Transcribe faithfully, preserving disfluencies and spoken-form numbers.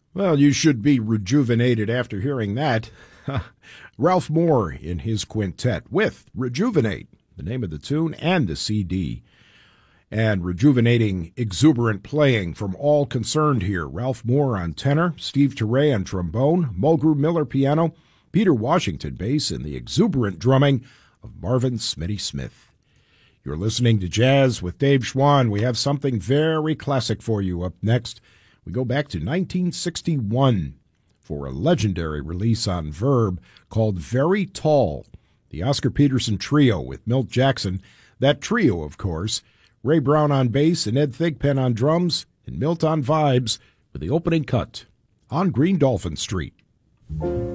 Well, you should be rejuvenated after hearing that. Ralph Moore in his quintet with Rejuvenate, the name of the tune and the C D. And rejuvenating, exuberant playing from all concerned here. Ralph Moore on tenor, Steve Turre on trombone, Mulgrew Miller piano, Peter Washington bass, and the exuberant drumming of Marvin Smitty Smith. You're listening to Jazz with Dave Schwann. We have something very classic for you up next. We go back to nineteen sixty-one for a legendary release on Verb called Very Tall, the Oscar Peterson Trio with Milt Jackson. That trio, of course, Ray Brown on bass and Ed Thigpen on drums, and Milt on vibes with the opening cut on Green Dolphin Street.